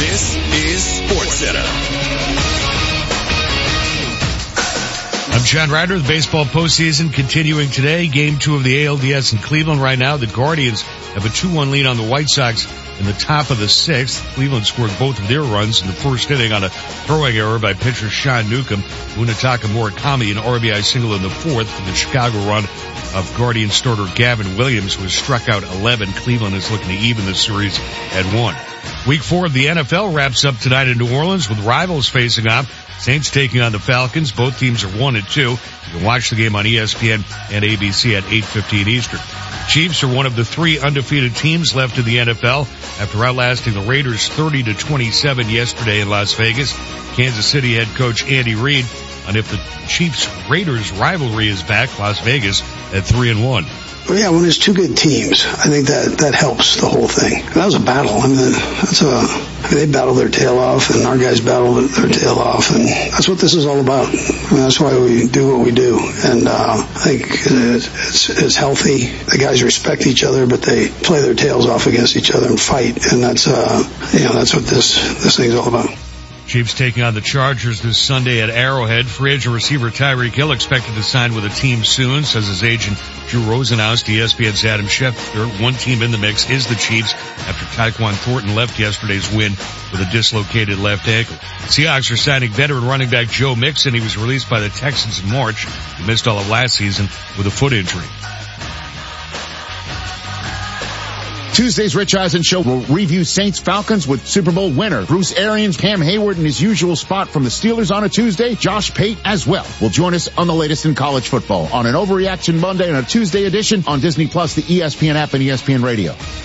This is SportsCenter. I'm John Ryder. The baseball postseason continuing today. Game 2 of the ALDS in Cleveland right now. The Guardians have a 2-1 lead on the White Sox in the top of the 6th. Cleveland scored both of their runs in the first inning on a throwing error by pitcher Sean Newcomb. Munetaka Murakami, an RBI single in the 4th for the Chicago run of Guardian starter Gavin Williams, who was struck out 11. Cleveland is looking to even the series at 1. Week 4 of the NFL wraps up tonight in New Orleans with rivals facing off. Saints taking on the Falcons. Both teams are 1-2. You can watch the game on ESPN and ABC at 8:15 Eastern. Chiefs are one of the 3 undefeated teams left in the NFL after outlasting the Raiders 30-27 yesterday in Las Vegas. Kansas City head coach Andy Reid on if the Chiefs-Raiders rivalry is back. Las Vegas at 3-1. Well, yeah, when there's 2 good teams, I think that helps the whole thing. That was a battle. They battled their tail off, and our guys battled their tail off, and that's what this is all about. That's why we do what we do, and I think it's healthy. The guys respect each other, but they play their tails off against each other and fight, and that's what this thing's all about. Chiefs taking on the Chargers this Sunday at Arrowhead. Free agent receiver Tyreek Hill expected to sign with a team soon, says his agent Drew Rosenhaus to ESPN's Adam Schefter. One team in the mix is the Chiefs after Tyquan Thornton left yesterday's win with a dislocated left ankle. Seahawks are signing veteran running back Joe Mixon. He was released by the Texans in March. He missed all of last season with a foot injury. Tuesday's Rich Eisen Show will review Saints-Falcons with Super Bowl winner Bruce Arians, Cam Hayward in his usual spot from the Steelers on a Tuesday. Josh Pate as well will join us on the latest in college football on an Overreaction Monday and a Tuesday edition on Disney Plus, the ESPN app, and ESPN Radio.